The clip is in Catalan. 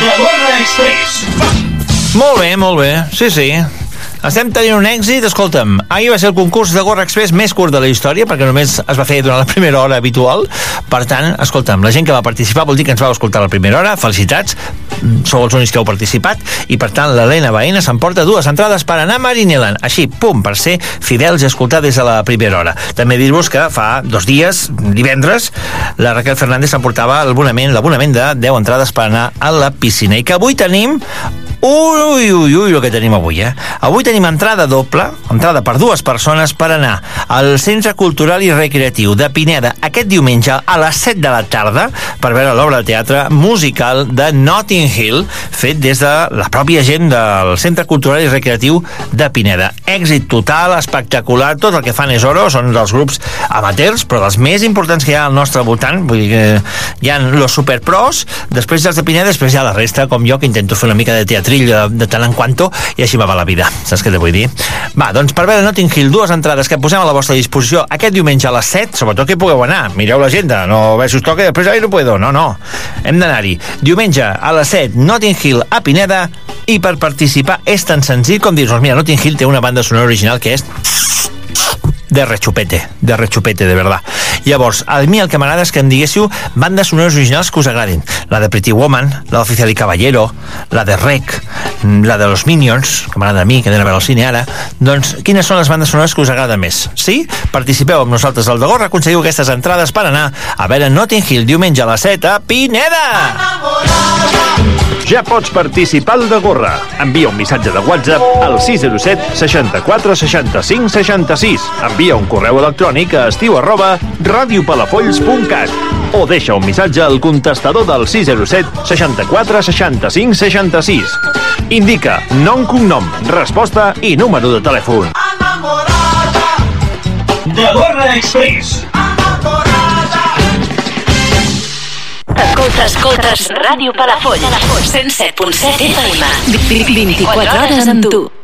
La Gorra Express. Molt bé, sí. Estem tenint un èxit, escolta'm, ahir va ser el concurs de Gorra Express més curt de la història, perquè només es va fer durant la primera hora habitual. Per tant, escolta'm, la gent que va participar vol dir que ens vau escoltar la primera hora, felicitats, sou els únics que heu participat, i per tant l'Helena Baena s'emporta 2 entrades per anar a Marineland, així, pum, per ser fidels i escoltar des de la primera hora. També dir-vos que fa 2 dies, divendres, la Raquel Fernández s'emportava l'abonament de 10 entrades per anar a la piscina, i que avui tenim el que tenim avui, Avui tenim entrada doble, entrada per 2 persones per anar al Centre Cultural i Recreatiu de Pineda aquest diumenge a les 7 de la tarda per veure l'obra de teatre musical de Notting Hill, fet des de la pròpia gent del Centre Cultural i Recreatiu de Pineda. Èxit total, espectacular, tot el que fan és oro, són dels grups amateurs, però dels més importants que hi ha al nostre voltant, vull dir que hi ha los superpros, després dels de Pineda, després hi ha la resta, com jo, que intento fer una mica de teatre de tant en quanto, i així me va la vida, saps què te vull dir? Va, doncs per veure Notting Hill, 2 entrades que posem a la vostra disposició aquest diumenge a les 7, sobretot que pugueu anar, mireu l'agenda, no veus si us toca i després no puedo, no, hem d'anar-hi. Diumenge a les 7, Notting Hill a Pineda, i per participar és tan senzill com dir-nos, mira, Notting Hill té una banda sonora original que és de rechupete, de verdad. Llavors, a mi el que m'agrada és que em diguéssiu bandes sonores originals que us agradin. La de Pretty Woman, la d'Oficial y Caballero, la de Rec, la de los Minions, que m'agrada a mi, que anem a veure al cine ara. Doncs, quines són les bandes sonores que us agraden més? Sí? Participeu amb nosaltres al de Gorra, aconseguiu aquestes entrades per anar a veure Notting Hill diumenge a les 7 a Pineda! Ja pots participar al de Gorra. Envia un missatge de WhatsApp al 607 64 65 66. Envia un correu electrònic a estiu@radiopalafolls.cat o deixa un missatge al contestador del 607 64 65 66. Indica nom, cognom, resposta i número de telèfon. De Gorra Express. Escoltes Ràdio Palafolls 107.7 FM 24 hores amb tu.